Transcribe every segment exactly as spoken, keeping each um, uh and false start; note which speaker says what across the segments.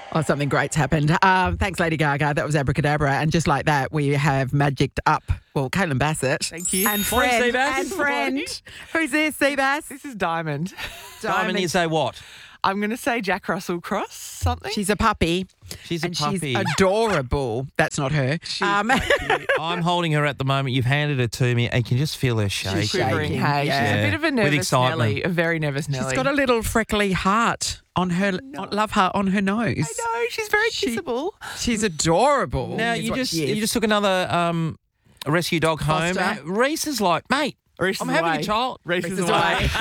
Speaker 1: Oh, something great's happened. Um, thanks, Lady Gaga. That was Abracadabra. And just like that, we have magicked up, well, Caitlin Bassett.
Speaker 2: Thank you.
Speaker 1: And
Speaker 3: Morning,
Speaker 1: friend.
Speaker 3: Seabass.
Speaker 1: And friend. Who's this, Seabass?
Speaker 2: This is Diamond.
Speaker 3: Diamond is a what?
Speaker 2: I'm going to say Jack Russell Cross something.
Speaker 1: She's a puppy.
Speaker 3: She's a
Speaker 1: and
Speaker 3: puppy.
Speaker 1: she's adorable. That's not her. Um,
Speaker 3: I'm holding her at the moment. You've handed her to me. I can just feel her shake.
Speaker 1: She's
Speaker 2: quivering.
Speaker 1: shaking,
Speaker 2: Hey,
Speaker 1: yeah.
Speaker 2: she's a bit of a
Speaker 3: With
Speaker 2: nervous
Speaker 3: excitement.
Speaker 2: Nelly, a very nervous Nelly.
Speaker 1: she's got a little freckly heart on her, love heart on her nose.
Speaker 2: I know, she's very
Speaker 1: She-
Speaker 2: kissable.
Speaker 1: She's adorable.
Speaker 3: Now
Speaker 1: is
Speaker 3: you
Speaker 1: what
Speaker 3: just
Speaker 1: she is.
Speaker 3: you just took another um, rescue dog home.
Speaker 1: Foster.
Speaker 3: Reese is like, mate,
Speaker 2: Reese
Speaker 3: I'm
Speaker 2: is
Speaker 3: having
Speaker 2: away.
Speaker 3: a child.
Speaker 2: Reese,
Speaker 1: Reese
Speaker 2: is
Speaker 1: is
Speaker 2: away.
Speaker 1: away.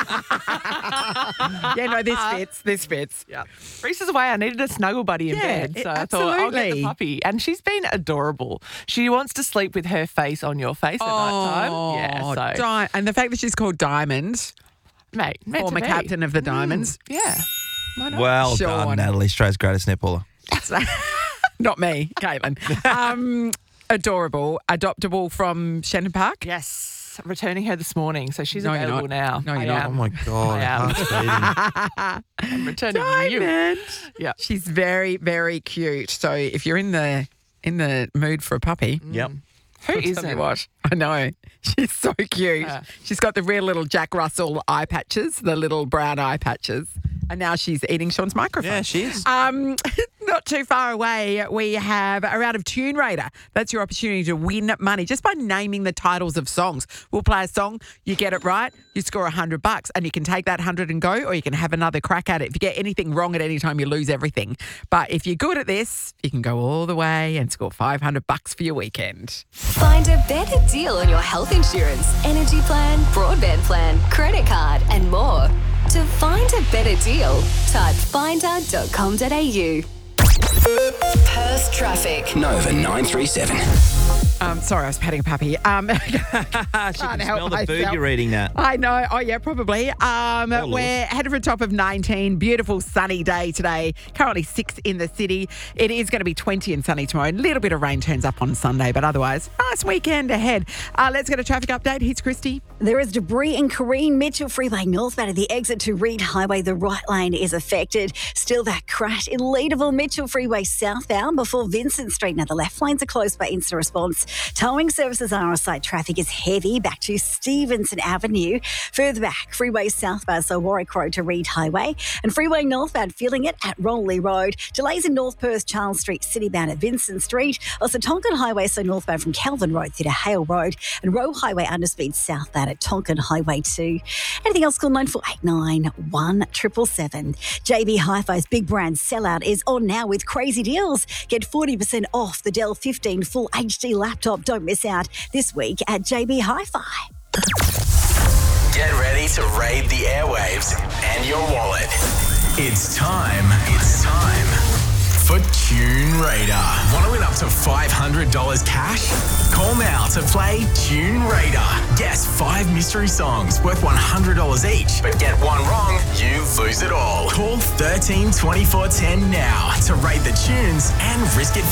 Speaker 1: Yeah, no, this fits. This fits.
Speaker 2: Yeah. Reese is away. I needed a snuggle buddy in
Speaker 1: Yeah,
Speaker 2: bed.
Speaker 1: it-
Speaker 2: So I thought, I'll get the
Speaker 1: absolutely.
Speaker 2: puppy. And she's been adorable. She wants to sleep with her face on your face at night time. Yeah, so,
Speaker 1: Di- and the fact that she's called Diamond,
Speaker 2: mate, meant to
Speaker 1: former
Speaker 2: be.
Speaker 1: captain of the Diamonds.
Speaker 2: Yeah. Why not?
Speaker 3: Well
Speaker 1: Sean.
Speaker 3: done, Natalie. Australia's greatest netballer.
Speaker 1: Not me, Caitlin. Um, adorable, adoptable from Shannon Park.
Speaker 2: Yes. Returning her this morning. So she's
Speaker 1: No, you're
Speaker 2: available now.
Speaker 1: not. No,
Speaker 2: I
Speaker 1: you're not.
Speaker 3: Oh
Speaker 2: am.
Speaker 3: my God,
Speaker 2: I am.
Speaker 3: heart's beating.
Speaker 2: I'm returning you.
Speaker 1: Diamond.
Speaker 2: Yeah.
Speaker 1: She's very, very cute. So if you're in the in the mood for a puppy,
Speaker 3: Yep.
Speaker 2: Who
Speaker 1: I'll tell you
Speaker 2: isn't?
Speaker 1: what? I know. She's so cute.
Speaker 2: Yeah.
Speaker 1: She's got the real little Jack Russell eye patches, the little brown eye patches. And now she's eating Sean's microphone.
Speaker 3: Yeah, she is.
Speaker 1: Um, not too far away, we have a round of Tune Raider. That's your opportunity to win money just by naming the titles of songs. We'll play a song, you get it right, you score a hundred bucks, and you can take that hundred and go, or you can have another crack at it. If you get anything wrong at any time, you lose everything. But if you're good at this, you can go all the way and score five hundred bucks for your weekend.
Speaker 4: Find a better deal on your health insurance, energy plan, broadband plan, credit card, and more. To find a better deal, type finder dot com dot a u. Perth traffic.
Speaker 5: Nova nine three seven.
Speaker 1: Um, sorry, I was patting a puppy. Um,
Speaker 3: she can
Speaker 1: help
Speaker 3: smell the food
Speaker 1: myself.
Speaker 3: you're eating, Nat.
Speaker 1: I know. Oh, yeah, probably. Um,
Speaker 3: Lord.
Speaker 1: we're headed for a top of nineteen. Beautiful sunny day today. Currently six in the city. It is going to be twenty and sunny tomorrow. A little bit of rain turns up on Sunday, but otherwise, nice weekend ahead. Uh, let's get a traffic update. Here's Christy.
Speaker 6: There is debris in Careen Mitchell Freeway northbound at the exit to Reed Highway. The right lane is affected. Still that crash in Leederville Mitchell Freeway southbound before Vincent Street. Now the left lanes are closed by instant response. Towing services are on site. Traffic is heavy back to Stevenson Avenue. Further back, freeway southbound, so Warwick Road to Reed Highway. And freeway northbound, feeling it at Rowley Road. Delays in North Perth, Charles Street, citybound at Vincent Street. Also Tonkin Highway, so northbound from Kelvin Road through to Hale Road. And Roe Highway underspeed southbound at Tonkin Highway two. Anything else, call nine four eight nine, one seven seven seven. J B Hi-Fi's big brand sellout is on now with crazy deals. Get forty percent off the Dell fifteen Full H D laptop. Don't miss out this week at J B Hi-Fi.
Speaker 5: Get ready to raid the airwaves and your wallet. It's time. It's time for Tune Raider. Want to win up to five hundred dollars cash? Call now to play Tune Raider. Guess five mystery songs worth one hundred dollars each, but get one wrong, you lose it all. Call thirteen twenty-four ten now to rate the tunes and risk it for